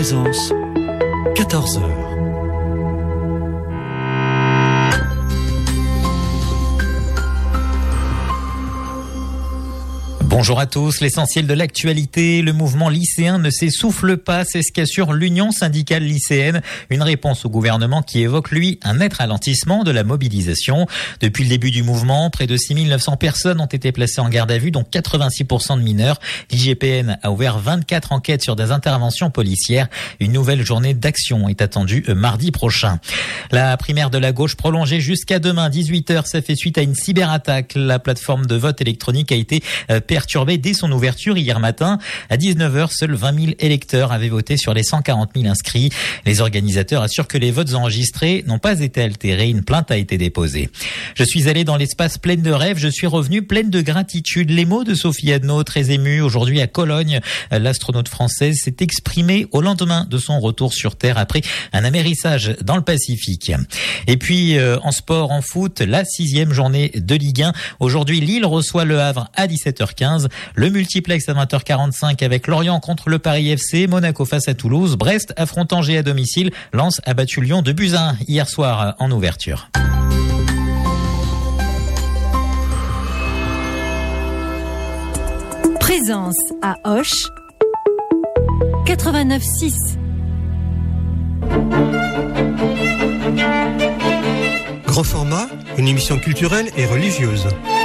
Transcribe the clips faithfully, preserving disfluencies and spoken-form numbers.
Présence, quatorze heures. Bonjour à tous, l'essentiel de l'actualité, le mouvement lycéen ne s'essouffle pas, c'est ce qu'assure l'Union syndicale lycéenne, une réponse au gouvernement qui évoque lui un net ralentissement de la mobilisation. Depuis le début du mouvement, près de six mille neuf cents personnes ont été placées en garde à vue, dont quatre-vingt-six pour cent de mineurs. L'I G P N a ouvert vingt-quatre enquêtes sur des interventions policières. Une nouvelle journée d'action est attendue mardi prochain. La primaire de la gauche prolongée jusqu'à demain, dix-huit heures, ça fait suite à une cyberattaque. La plateforme de vote électronique a été perturbée perturbé dès son ouverture hier matin. À dix-neuf heures, seuls vingt mille électeurs avaient voté sur les cent quarante mille inscrits. Les organisateurs assurent que les votes enregistrés n'ont pas été altérés. Une plainte a été déposée. Je suis allée dans l'espace plein de rêves. Je suis revenue pleine de gratitude. Les mots de Sophie Adno, très émue aujourd'hui à Cologne. L'astronaute française s'est exprimée au lendemain de son retour sur Terre après un amérissage dans le Pacifique. Et puis, euh, en sport, en foot, la sixième journée de Ligue un. Aujourd'hui, Lille reçoit Le Havre à dix-sept heures quinze. Le multiplex à vingt heures quarante-cinq avec Lorient contre le Paris F C, Monaco face à Toulouse, Brest affronte Angers à domicile, Lens a battu Lyon de buts à un hier soir en ouverture. Présence à Auch quatre-vingt-neuf six. Grand format, une émission culturelle et religieuse.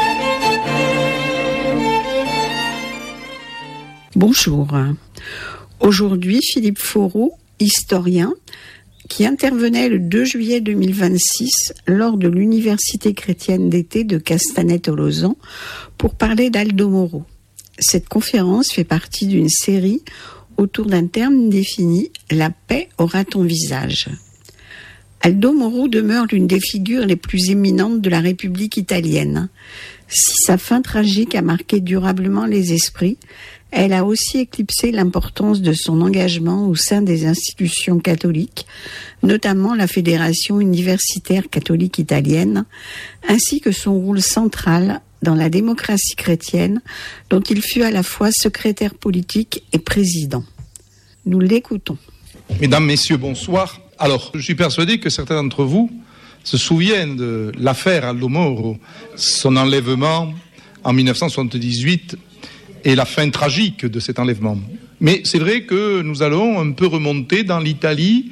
Bonjour. Aujourd'hui, Philippe Fourou, historien, qui intervenait le deux juillet deux mille vingt-six lors de l'Université chrétienne d'été de Castanet-Tolosan pour parler d'Aldo Moro. Cette conférence fait partie d'une série autour d'un terme défini « La paix aura ton visage ». Aldo Moro demeure l'une des figures les plus éminentes de la République italienne. Si sa fin tragique a marqué durablement les esprits, elle a aussi éclipsé l'importance de son engagement au sein des institutions catholiques, notamment la Fédération universitaire catholique italienne, ainsi que son rôle central dans la démocratie chrétienne, dont il fut à la fois secrétaire politique et président. Nous l'écoutons. Mesdames, Messieurs, bonsoir. Alors, je suis persuadé que certains d'entre vous se souviennent de l'affaire Aldo Moro, son enlèvement en dix-neuf cent soixante-dix-huit et la fin tragique de cet enlèvement. Mais c'est vrai que nous allons un peu remonter dans l'Italie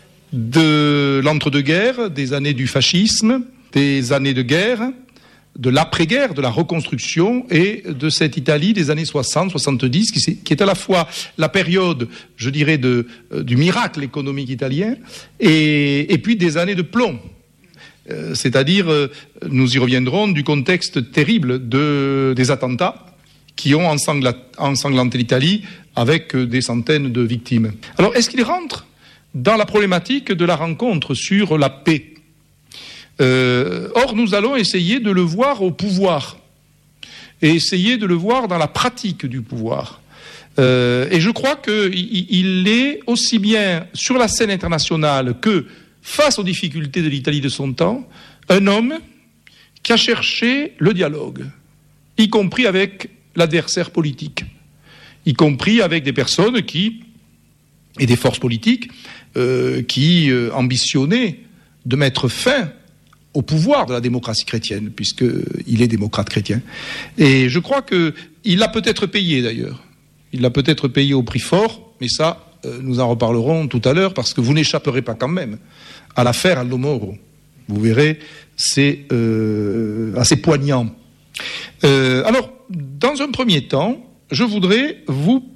de l'entre-deux-guerres, des années du fascisme, des années de guerre, de l'après-guerre, de la reconstruction et de cette Italie des années soixante soixante-dix qui, qui est à la fois la période, je dirais, de, euh, du miracle économique italien et, et puis des années de plomb. Euh, c'est-à-dire, euh, nous y reviendrons, du contexte terrible de, des attentats qui ont ensangla, ensanglanté l'Italie avec euh, des centaines de victimes. Alors, est-ce qu'il rentre dans la problématique de la rencontre sur la paix ? Euh, or, nous allons essayer de le voir au pouvoir et essayer de le voir dans la pratique du pouvoir. Euh, et je crois qu'il il est aussi bien sur la scène internationale que face aux difficultés de l'Italie de son temps, un homme qui a cherché le dialogue, y compris avec l'adversaire politique, y compris avec des personnes qui, et des forces politiques, euh, qui euh, ambitionnaient de mettre fin au pouvoir de la démocratie chrétienne, puisqu'il est démocrate chrétien. Et je crois qu'il l'a peut-être payé d'ailleurs. Il l'a peut-être payé au prix fort, mais ça, euh, nous en reparlerons tout à l'heure, parce que vous n'échapperez pas quand même à l'affaire Aldo Moro. Vous verrez, c'est euh, assez poignant. Euh, alors, dans un premier temps, je voudrais vous